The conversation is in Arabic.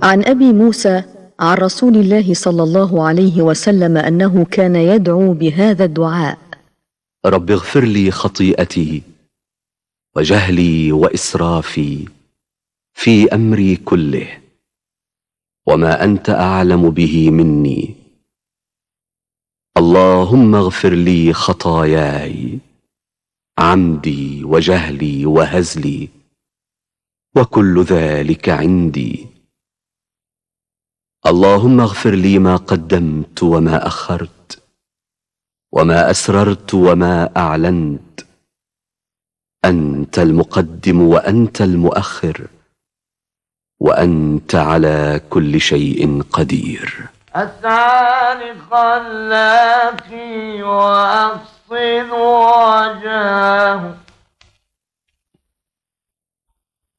عن أبي موسى عن رسول الله صلى الله عليه وسلم أنه كان يدعو بهذا الدعاء: رب اغفر لي خطيئتي وجهلي وإسرافي في أمري كله، وما أنت أعلم به مني. اللهم اغفر لي خطاياي، عمدي وجهلي وهزلي، وكل ذلك عندي. اللهم اغفر لي ما قدمت وما أخرت، وما أسررت وما أعلنت. أنت المقدم وأنت المؤخر، وأنت على كل شيء قدير. أسعى لخلاقي وأقصد وجهه